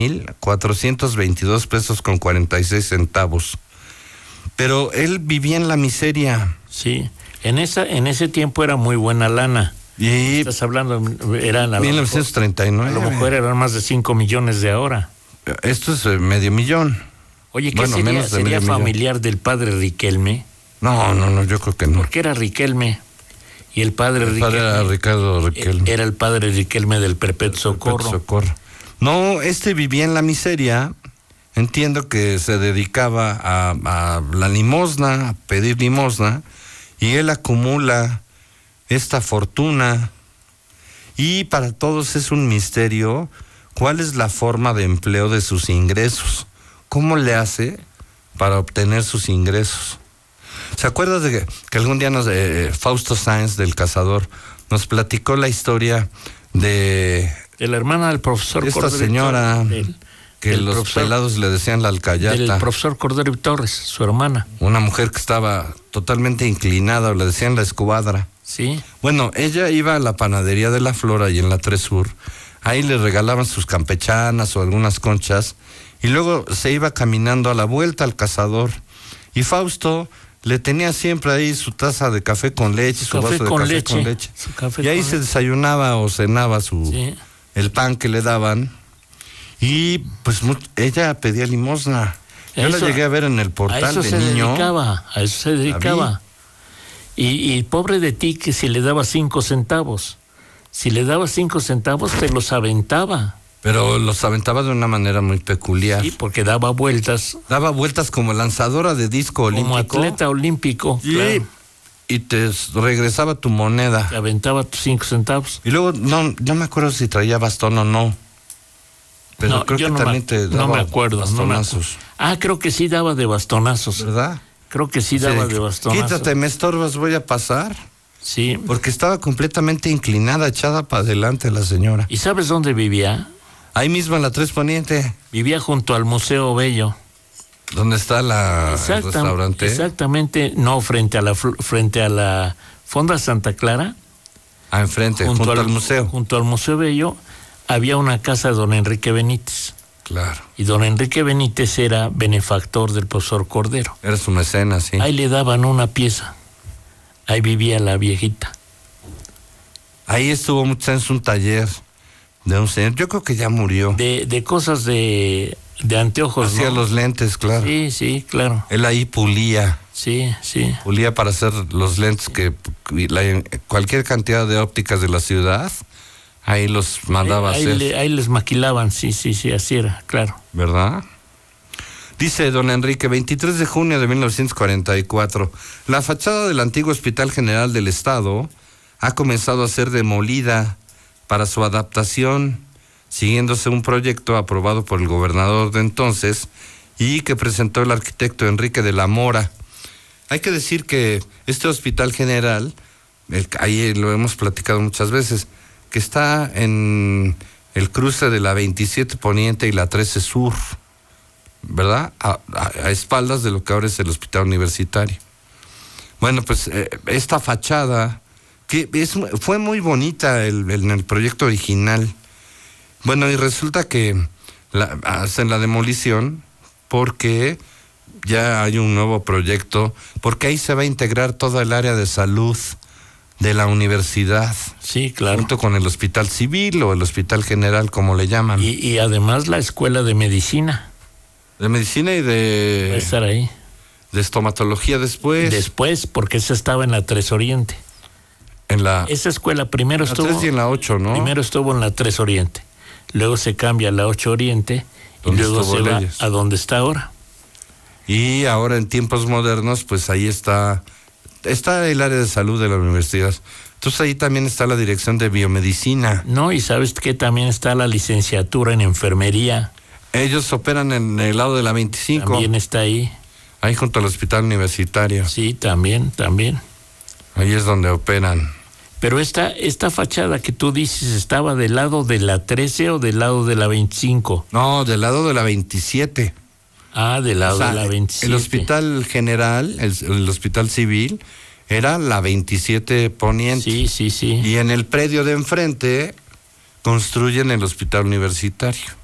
422 pesos con 46 centavos. Pero él vivía en la miseria. Sí, en ese tiempo era muy buena lana. Y estás hablando, eran 1939. A lo mejor eran más de 5 millones de ahora. Esto es medio millón. Oye, ¿qué sería familiar del padre Riquelme? No, yo creo que no. Porque era Riquelme. Y el padre Riquelme era Ricardo Riquelme. Era el padre Riquelme del Perpetuo Socorro. No, vivía en la miseria. Entiendo que se dedicaba a la limosna, a pedir limosna, y él acumula esta fortuna. Y para todos es un misterio cuál es la forma de empleo de sus ingresos. ¿Cómo le hace para obtener sus ingresos? ¿Se acuerda de que algún día Fausto Sáenz del Cazador nos platicó la historia de la hermana del profesor esta Cordero señora que los pelados le decían la alcayata? Del profesor Cordero y Torres, su hermana. Una mujer que estaba totalmente inclinada, o le decían la escobadra. Sí. Bueno, ella iba a la panadería de la Flora y en la 3 Sur. Ahí le regalaban sus campechanas o algunas conchas. Y luego se iba caminando a la vuelta al Cazador. Y Fausto le tenía siempre ahí su taza de café con leche, su vaso de café con leche. Y ahí se desayunaba o cenaba el pan que le daban. Y pues ella pedía limosna. Yo la llegué a ver en el portal de niño. A eso se dedicaba. Y pobre de ti que si le daba 5 centavos. Si le daba 5 centavos te los aventaba. Pero los aventaba de una manera muy peculiar. Sí, porque daba vueltas. Daba vueltas como lanzadora de disco olímpico. Como atleta olímpico, claro. Y te regresaba tu moneda. Te aventaba tus 5 centavos. Y luego, no me acuerdo si traía bastón o no. Pero creo que también te daba bastonazos. Creo que sí daba de bastonazos. ¿Verdad? Creo que sí daba de bastonazos. Quítate, me estorbas, voy a pasar. Sí. Porque estaba completamente inclinada, echada para adelante la señora. ¿Y sabes dónde vivía? Ahí mismo en la 3 Poniente. Vivía junto al Museo Bello. ¿Dónde está el restaurante? Exactamente, no, frente a la Fonda Santa Clara. Enfrente, junto al museo. Junto al Museo Bello había una casa de don Enrique Benítez. Claro. Y don Enrique Benítez era benefactor del profesor Cordero. Era su mecenas, sí. Ahí le daban una pieza. Ahí vivía la viejita. Ahí estuvo muchos años un taller de un señor, yo creo que ya murió. De cosas de anteojos, hacía los lentes, claro. Sí, claro. Él ahí pulía. Sí. Pulía para hacer los lentes que cualquier cantidad de ópticas de la ciudad, ahí los mandaba a hacer. Ahí les maquilaban, sí, así era, claro. ¿Verdad? Dice don Enrique, 23 de junio de 1944, la fachada del antiguo Hospital General del Estado ha comenzado a ser demolida para su adaptación, siguiéndose un proyecto aprobado por el gobernador de entonces y que presentó el arquitecto Enrique de la Mora. Hay que decir que este Hospital General, ahí lo hemos platicado muchas veces, que está en el cruce de la 27 Poniente y la 13 Sur, ¿verdad? A espaldas de lo que ahora es el Hospital Universitario. Bueno, pues esta fachada, que fue muy bonita en el proyecto original. Bueno, y resulta que hacen la demolición porque ya hay un nuevo proyecto, porque ahí se va a integrar toda el área de salud de la universidad. Sí, claro. Junto con el Hospital Civil o el Hospital General, como le llaman. Y además la Escuela de Medicina. De Medicina y de... Va a estar ahí. De estomatología después. Después, porque esa estaba en la 3 Oriente. Esa escuela primero estuvo... En la 3 y en la 8, ¿no? Primero estuvo en la 3 Oriente. Luego se cambia a la 8 Oriente. Y luego se va a donde está ahora. Y ahora en tiempos modernos, pues ahí está el área de salud de la universidad. Entonces ahí también está la dirección de biomedicina. No, y ¿sabes qué? También está la licenciatura en enfermería. Ellos operan en el lado de la 25. También está ahí. Ahí junto al hospital universitario. Sí, también. Ahí es donde operan. Pero esta fachada que tú dices, ¿estaba del lado de la 13 o del lado de la 25? No, del lado de la 27. Del lado de la 27. El Hospital General, el Hospital Civil, era la 27 Poniente. Sí. Y en el predio de enfrente construyen el Hospital Universitario.